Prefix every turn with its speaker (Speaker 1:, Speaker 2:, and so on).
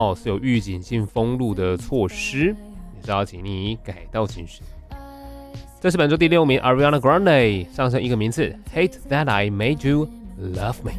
Speaker 1: 是有预警性封路的措施，也是要请你改道行驶。这是本周第6名 Ariana Grande 上升一个名次 ，Hate That I Made You Love Me。